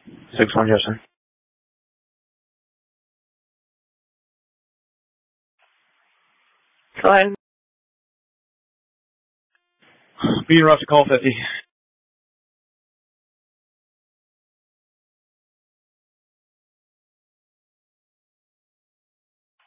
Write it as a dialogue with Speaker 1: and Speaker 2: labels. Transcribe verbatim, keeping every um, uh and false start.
Speaker 1: six one, Justin. Go ahead. Being rough to call fifty.